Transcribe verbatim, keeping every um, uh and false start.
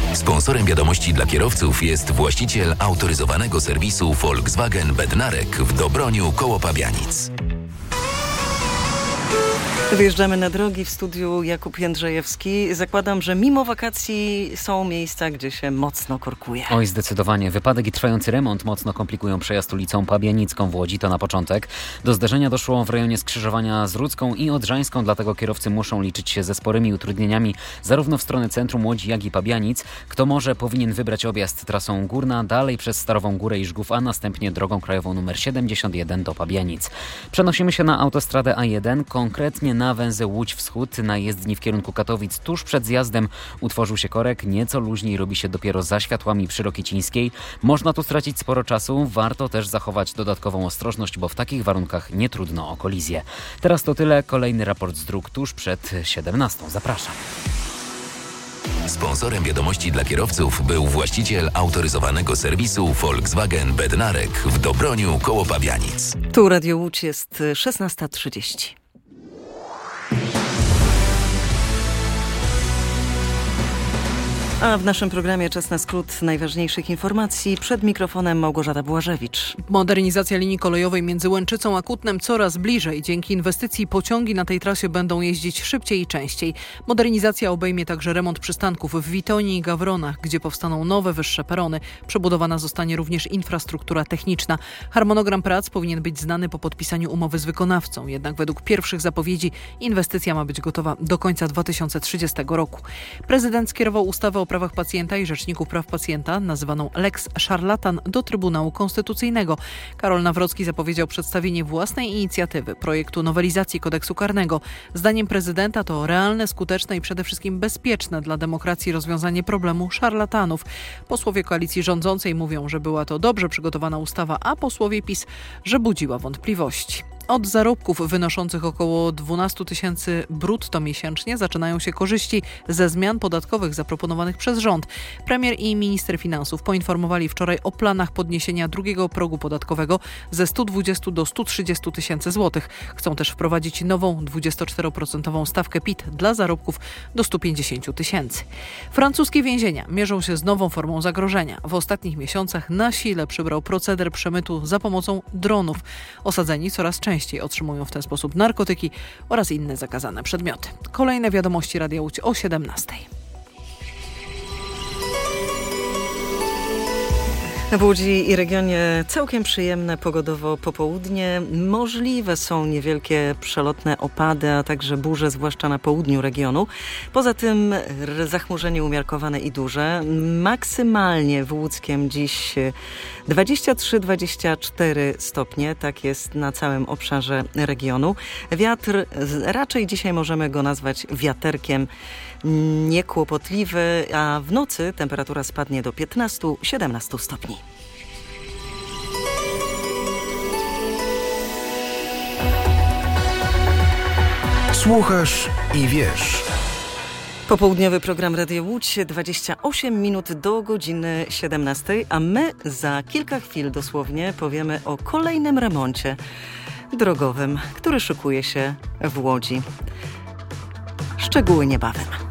Sponsorem wiadomości dla kierowców jest właściciel autoryzowanego serwisu Volkswagen Bednarek w Dobroniu koło Pabianic. Wyjeżdżamy na drogi, w studiu Jakub Jędrzejewski. Zakładam, że mimo wakacji są miejsca, gdzie się mocno korkuje. Oj, zdecydowanie. Wypadek i trwający remont mocno komplikują przejazd ulicą Pabianicką w Łodzi, to na początek. Do zdarzenia doszło w rejonie skrzyżowania z Rudzką i Odrzańską, dlatego kierowcy muszą liczyć się ze sporymi utrudnieniami zarówno w stronę centrum Łodzi, jak i Pabianic. Kto może, powinien wybrać objazd trasą Górna, dalej przez Starową Górę i Żgów, a następnie drogą krajową nr siedemdziesiąt jeden do Pabianic. Przenosimy się na autostradę A jeden, konkretnie na węzeł Łódź Wschód, na jezdni w kierunku Katowic. Tuż przed zjazdem utworzył się korek, nieco luźniej robi się dopiero za światłami przy Rokicińskiej. Można tu stracić sporo czasu, warto też zachować dodatkową ostrożność, bo w takich warunkach nie trudno o kolizję. Teraz to tyle, kolejny raport z dróg tuż przed siedemnastą. Zapraszam. Sponsorem wiadomości dla kierowców był właściciel autoryzowanego serwisu Volkswagen Bednarek w Dobroniu koło Pabianic. Tu Radio Łódź, jest szesnasta trzydzieści. A w naszym programie czas na skrót najważniejszych informacji. Przed mikrofonem Małgorzata Błażewicz. Modernizacja linii kolejowej między Łęczycą a Kutnem coraz bliżej. Dzięki inwestycji pociągi na tej trasie będą jeździć szybciej i częściej. Modernizacja obejmie także remont przystanków w Witonii i Gawronach, gdzie powstaną nowe, wyższe perony. Przebudowana zostanie również infrastruktura techniczna. Harmonogram prac powinien być znany po podpisaniu umowy z wykonawcą. Jednak według pierwszych zapowiedzi inwestycja ma być gotowa do końca dwa tysiące trzydziestego roku. Prezydent skierował ustawę o prawach pacjenta i Rzeczniku Praw Pacjenta, nazywaną Lex Szarlatan, do Trybunału Konstytucyjnego. Karol Nawrocki zapowiedział przedstawienie własnej inicjatywy projektu nowelizacji kodeksu karnego. Zdaniem prezydenta to realne, skuteczne i przede wszystkim bezpieczne dla demokracji rozwiązanie problemu szarlatanów. Posłowie koalicji rządzącej mówią, że była to dobrze przygotowana ustawa, a posłowie PiS, że budziła wątpliwości. Od zarobków wynoszących około dwanaście tysięcy brutto miesięcznie zaczynają się korzyści ze zmian podatkowych zaproponowanych przez rząd. Premier i minister finansów poinformowali wczoraj o planach podniesienia drugiego progu podatkowego ze stu dwudziestu do stu trzydziestu tysięcy złotych. Chcą też wprowadzić nową dwudziestoczteroprocentową stawkę P I T dla zarobków do stu pięćdziesięciu tysięcy. Francuskie więzienia mierzą się z nową formą zagrożenia. W ostatnich miesiącach na sile przybrał proceder przemytu za pomocą dronów. Osadzeni coraz częściej otrzymują w ten sposób narkotyki oraz inne zakazane przedmioty. Kolejne wiadomości Radia Łódź o siedemnastej. W Łodzi i regionie całkiem przyjemne pogodowo popołudnie. Możliwe są niewielkie przelotne opady, a także burze, zwłaszcza na południu regionu. Poza tym zachmurzenie umiarkowane i duże. Maksymalnie w Łódzkiem dziś dwadzieścia trzy dwadzieścia cztery stopnie. Tak jest na całym obszarze regionu. Wiatr, raczej dzisiaj możemy go nazwać wiaterkiem, niekłopotliwy, a w nocy temperatura spadnie do piętnastu do siedemnastu stopni. Słuchasz i wiesz. Popołudniowy program Radio Łódź, dwadzieścia osiem minut do godziny siedemnastej, a my za kilka chwil dosłownie powiemy o kolejnym remoncie drogowym, który szykuje się w Łodzi. Szczegóły niebawem.